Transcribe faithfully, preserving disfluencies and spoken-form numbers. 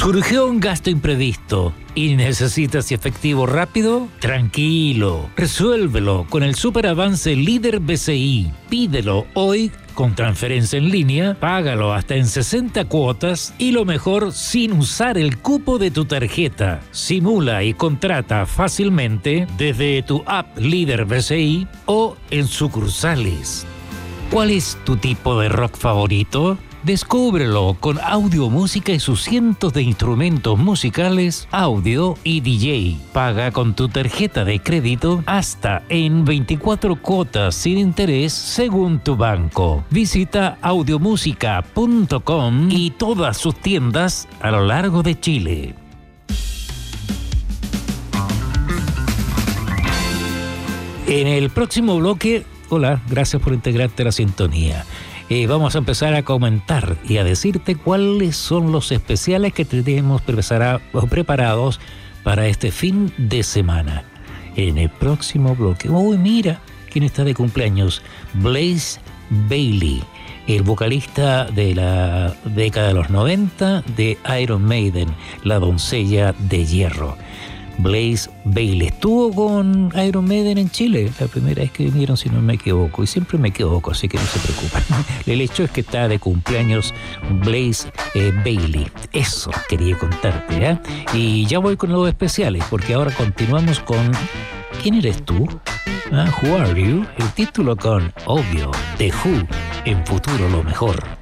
¿Surgió un gasto imprevisto y necesitas efectivo rápido? Tranquilo, resuélvelo con el superavance Líder B C I. Pídelo hoy con transferencia en línea, págalo hasta en sesenta cuotas y lo mejor sin usar el cupo de tu tarjeta. Simula y contrata fácilmente desde tu app Líder B C I o en sucursales. ¿Cuál es tu tipo de rock favorito? Descúbrelo con Audio Música y sus cientos de instrumentos musicales, audio y D J. Paga con tu tarjeta de crédito hasta en veinticuatro cuotas sin interés según tu banco. Visita audiomúsica punto com y todas sus tiendas a lo largo de Chile. En el próximo bloque, hola, gracias por integrarte a la sintonía. Eh, vamos a empezar a comentar y a decirte cuáles son los especiales que tenemos preparados para este fin de semana. En el próximo bloque, uy, mira, ¿quién está de cumpleaños? Blaze Bayley, el vocalista de la década de los noventa de Iron Maiden, la doncella de hierro. Blaze Bayley estuvo con Iron Maiden en Chile la primera vez que vinieron, si no me equivoco, y siempre me equivoco, así que no se preocupen. El hecho es que está de cumpleaños Blaze eh, Bayley. Eso quería contarte, ¿eh? Y ya voy con los especiales, porque ahora continuamos con ¿Quién eres tú? ¿Ah? Who are you? El título con Obvio, de Who, en Futuro lo Mejor.